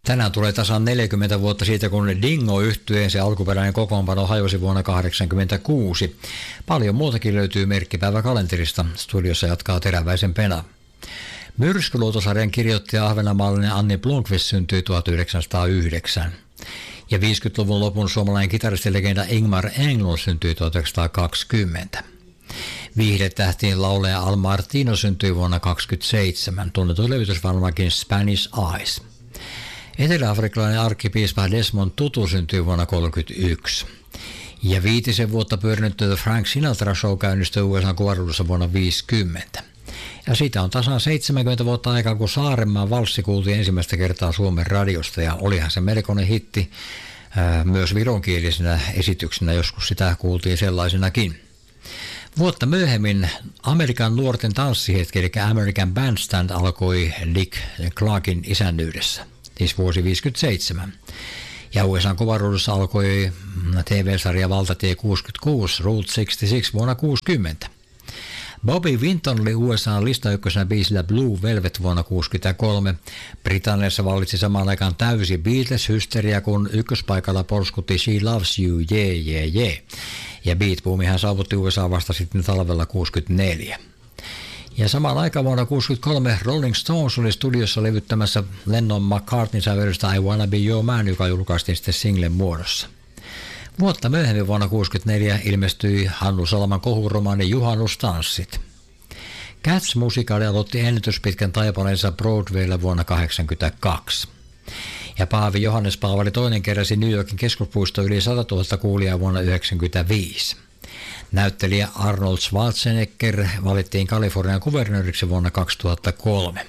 Tänään tulee tasan 40 vuotta siitä, kun Dingo-yhtyeen se alkuperäinen kokoonpano hajosi vuonna 1986. Paljon muutakin löytyy merkkipäiväkalenterista. Studiossa jatkaa Teräväisen Pena. Myrskyluotosarjan kirjoittaja ahvenanmaalainen Anni Blomqvist syntyi 1909. Ja 50-luvun lopun suomalainen kitaristilegenda Ingmar Englund syntyi 1920. Viihdetähtien laulaja Al Martino syntyi vuonna 1927, tunnetun levitysvalmakin Spanish Eyes. Etelä-afrikkalainen arkkipiispa Desmond Tutu syntyi vuonna 1931. Ja 5 vuotta pyörinyt The Frank Sinatra Show käynnistyi USA kuvaruudussa vuonna 1950. Ja siitä on tasan 70 vuotta aikaa, kun Saarenmaan valssi kuultiin ensimmäistä kertaa Suomen radiosta, ja olihan se melkoinen hitti myös vironkielisenä esityksenä, joskus sitä kuultiin sellaisenakin. Vuotta myöhemmin Amerikan nuorten tanssihetki, eli American Bandstand, alkoi Dick Clarkin isännyydessä, siis vuosi 1957. Ja USA:n kuvaruudussa alkoi TV-sarja Valtatie 66, Route 66 vuonna 1960. Bobby Vinton oli USA:n listaykkösenä biisillä Blue Velvet vuonna 1963. Britanniassa vallitsi samaan aikaan täysi Beatles-hysteria, kun ykköspaikalla porskutti She Loves You, yeah, yeah, yeah. Ja Beat-boomihan saavutti USA vasta sitten talvella 1964. Ja samaan aikaan vuonna 1963 Rolling Stones oli studiossa levyttämässä Lennon McCartneyn sävellystä I Wanna Be Your Man, joka julkaistiin sitten singlen muodossa. Vuotta myöhemmin vuonna 1964 ilmestyi Hannu Salman kohuromaani Juhannustanssit. Cats-musikaali aloitti ennätyspitkän taipaneensa Broadwaylla vuonna 1982. Ja Paavi Johannes Paavali II keräsi New Yorkin keskuspuistoon yli 100 000 kuulijaa vuonna 1995. Näyttelijä Arnold Schwarzenegger valittiin Kalifornian kuvernööriksi vuonna 2003.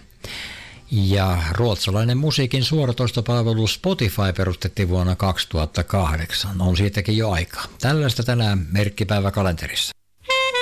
Ja ruotsalainen musiikin suoratoistopalvelu Spotify perustettiin vuonna 2008. On siitäkin jo aikaa. Tällaista tänään merkkipäiväkalenterissa.